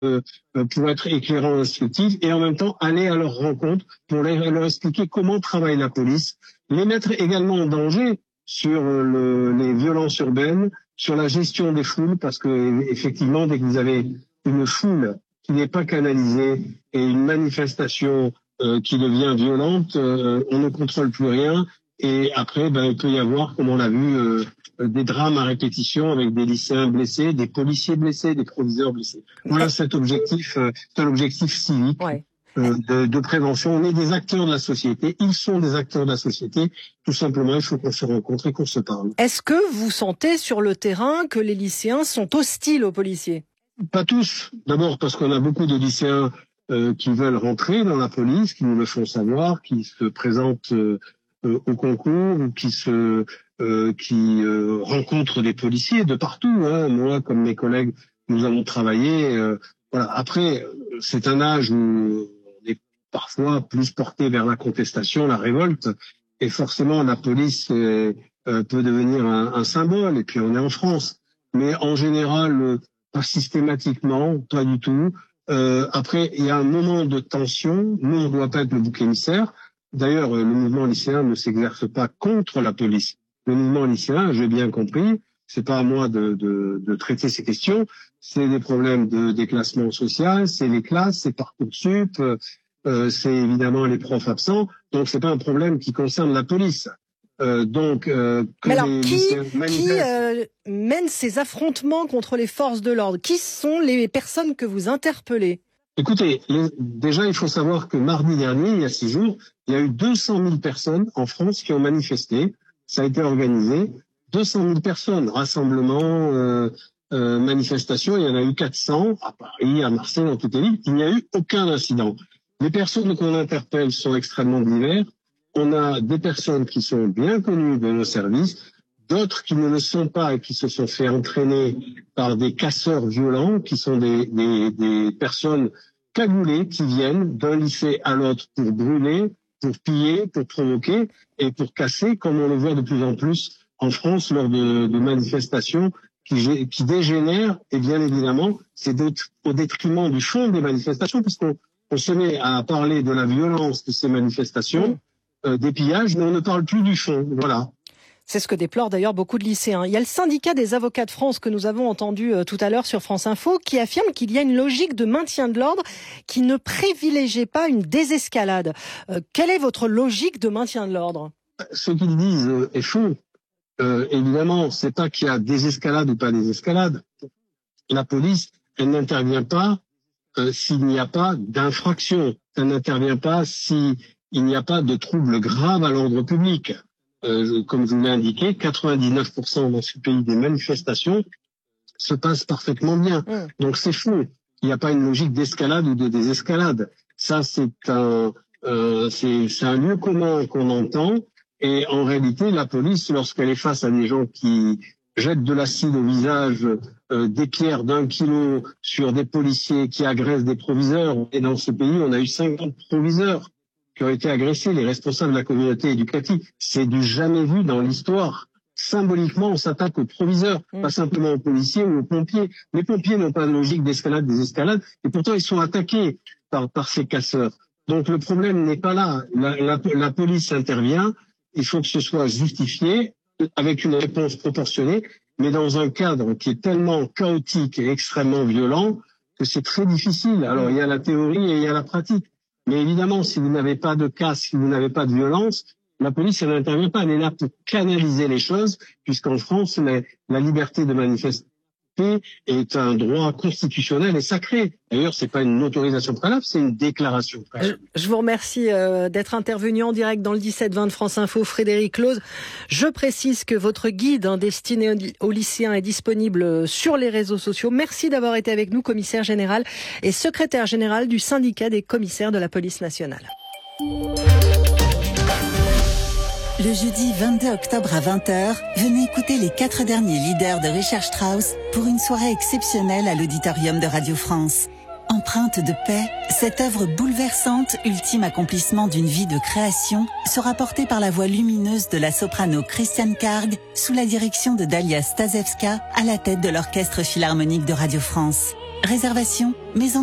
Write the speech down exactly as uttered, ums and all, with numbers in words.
euh, pour être éclairant, instructif, et en même temps aller à leur rencontre pour leur, leur expliquer comment travaille la police, les mettre également en danger sur le, les violences urbaines, sur la gestion des foules, parce que effectivement, dès que vous avez une foule qui n'est pas canalisée et une manifestation euh, qui devient violente, euh, on ne contrôle plus rien. Et après, ben, il peut y avoir, comme on l'a vu, euh, des drames à répétition avec des lycéens blessés, des policiers blessés, des proviseurs blessés. Voilà cet objectif, euh, c'est un objectif civique. Ouais. Euh, de, de prévention. On est des acteurs de la société. Ils sont des acteurs de la société. Tout simplement, il faut qu'on se rencontre et qu'on se parle. Est-ce que vous sentez sur le terrain que les lycéens sont hostiles aux policiers ? Pas tous. D'abord parce qu'on a beaucoup de lycéens euh, qui veulent rentrer dans la police, qui nous le font savoir, qui se présentent euh, euh, au concours, ou qui se euh, qui euh, rencontrent des policiers de partout. Hein. Moi, comme mes collègues, nous avons travaillé. Euh, voilà. Après, c'est un âge où parfois plus porté vers la contestation, la révolte, et forcément la police euh, euh, peut devenir un, un symbole, et puis on est en France. Mais en général, euh, pas systématiquement, pas du tout. Euh, après, il y a un moment de tension, nous on ne doit pas être le bouc émissaire. D'ailleurs, euh, le mouvement lycéen ne s'exerce pas contre la police. Le mouvement lycéen, j'ai bien compris, c'est pas à moi de, de, de traiter ces questions, c'est des problèmes de déclassement social, c'est les classes, c'est Parcoursup, euh, Euh, c'est évidemment les profs absents, donc c'est pas un problème qui concerne la police. Euh, donc, euh, mais alors, qui, qui euh, mène ces affrontements contre les forces de l'ordre ? Qui sont les personnes que vous interpellez ? Écoutez, les, déjà il faut savoir que mardi dernier, il y a six jours, il y a eu deux cent mille personnes en France qui ont manifesté. Ça a été organisé, deux cent mille personnes, rassemblement, euh, euh, manifestation. Il y en a eu quatre cents à Paris, à Marseille, dans toutes les villes. Il n'y a eu aucun incident. Les personnes qu'on interpelle sont extrêmement diverses. On a des personnes qui sont bien connues de nos services, d'autres qui ne le sont pas et qui se sont fait entraîner par des casseurs violents, qui sont des, des, des personnes cagoulées qui viennent d'un lycée à l'autre pour brûler, pour piller, pour provoquer et pour casser, comme on le voit de plus en plus en France lors de, de manifestations qui, qui dégénèrent. Et bien évidemment, c'est au détriment du fond des manifestations, puisqu'on On se met à parler de la violence de ces manifestations, euh, des pillages, mais on ne parle plus du fond. Voilà. C'est ce que déplorent d'ailleurs beaucoup de lycéens. Il y a le syndicat des avocats de France que nous avons entendu euh, tout à l'heure sur France Info qui affirme qu'il y a une logique de maintien de l'ordre qui ne privilégie pas une désescalade. Euh, quelle est votre logique de maintien de l'ordre ? Ce qu'ils disent euh, est faux. Euh, évidemment, c'est pas qu'il y a désescalade ou pas désescalade. La police, elle n'intervient pas Euh, s'il n'y a pas d'infraction. Ça n'intervient pas s'il n'y a pas de trouble grave à l'ordre public. Euh, comme je vous l'ai indiqué, quatre-vingt-dix-neuf pour cent dans ce pays des manifestations se passent parfaitement bien. Mmh. Donc c'est faux. Il n'y a pas une logique d'escalade ou de désescalade. Ça, c'est un, euh, c'est, c'est un lieu commun qu'on entend. Et en réalité, la police, lorsqu'elle est face à des gens qui jettent de l'acide au visage, euh, des pierres d'un kilo sur des policiers qui agressent des proviseurs. Et dans ce pays, on a eu cinquante proviseurs qui ont été agressés, les responsables de la communauté éducative. C'est du jamais vu dans l'histoire. Symboliquement, on s'attaque aux proviseurs, mmh. pas simplement aux policiers ou aux pompiers. Les pompiers n'ont pas de logique d'escalade, désescalade, et pourtant ils sont attaqués par, par ces casseurs. Donc le problème n'est pas là. La, la, la police intervient, il faut que ce soit justifié, avec une réponse proportionnée, mais dans un cadre qui est tellement chaotique et extrêmement violent que c'est très difficile. Alors, il y a la théorie et il y a la pratique. Mais évidemment, si vous n'avez pas de casse, si vous n'avez pas de violence, la police, elle n'intervient pas. Elle est là pour canaliser les choses, puisqu'en France, la, la liberté de manifester est un droit constitutionnel et sacré. D'ailleurs, c'est pas une autorisation préalable, c'est une déclaration préalable. Je vous remercie euh, d'être intervenu en direct dans le dix-sept vingt de France Info, Frédéric Close. Je précise que votre guide hein, destiné aux lycéens est disponible sur les réseaux sociaux. Merci d'avoir été avec nous, commissaire général et secrétaire général du syndicat des commissaires de la police nationale. Le jeudi vingt-deux octobre à vingt heures, venez écouter les quatre derniers leaders de Richard Strauss pour une soirée exceptionnelle à l'auditorium de Radio France. Empreinte de paix, cette œuvre bouleversante, ultime accomplissement d'une vie de création, sera portée par la voix lumineuse de la soprano Christiane Karg sous la direction de Dalia Stasevska à la tête de l'Orchestre Philharmonique de Radio France. Réservation maison